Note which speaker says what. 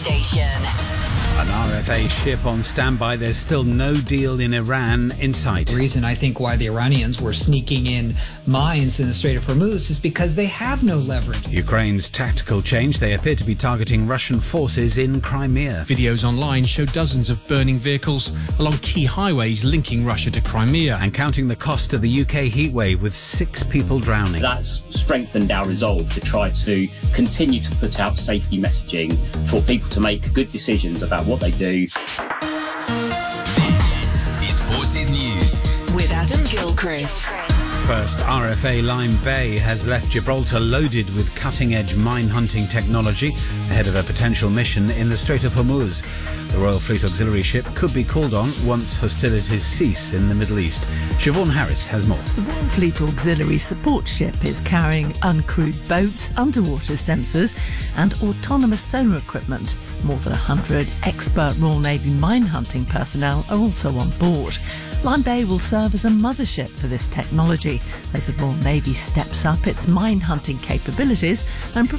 Speaker 1: station.
Speaker 2: An RFA ship on standby. There's still no deal in Iran in sight.
Speaker 3: The reason I think why the Iranians were sneaking in mines in the Strait of Hormuz is because they have no leverage.
Speaker 2: Ukraine's tactical change. They appear to be targeting Russian forces in Crimea.
Speaker 4: Videos online show dozens of burning vehicles along key highways linking Russia to Crimea.
Speaker 2: And counting the cost of the UK heatwave with 6 people drowning.
Speaker 5: That's strengthened our resolve to try to continue to put out safety messaging for people to make good decisions about what they do.
Speaker 1: This is Forces News with Adam Gilchrist.
Speaker 2: First, RFA Lyme Bay has left Gibraltar loaded with cutting-edge mine-hunting technology ahead of a potential mission in the Strait of Hormuz. The Royal Fleet Auxiliary ship could be called on once hostilities cease in the Middle East. Siobhan Harris has more.
Speaker 6: The Royal Fleet Auxiliary support ship is carrying uncrewed boats, underwater sensors and autonomous sonar equipment. More than 100 expert Royal Navy mine-hunting personnel are also on board. Lyme Bay will serve as a mothership for this technology as the Royal Navy steps up its mine-hunting capabilities and